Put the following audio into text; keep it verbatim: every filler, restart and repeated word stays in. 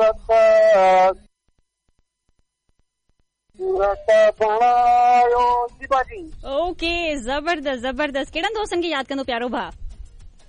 Okay, जबरदस्त जबरदस्त। कहिड़नि दोस्तनि खे यादि कंदो प्यारो भाउ?